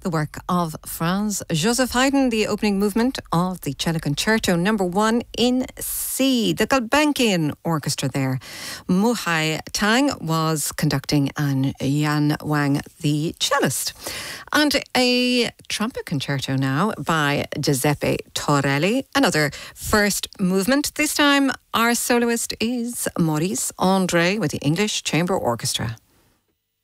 the work of Franz Joseph Haydn, the opening movement of the Cello Concerto No. 1 in C. The Gulbenkian Orchestra there. Mu Hai Tang was conducting and Yan Wang the cellist. And a trumpet concerto now by Giuseppe Torelli. Another first movement. This time our soloist is Maurice André with the English Chamber Orchestra.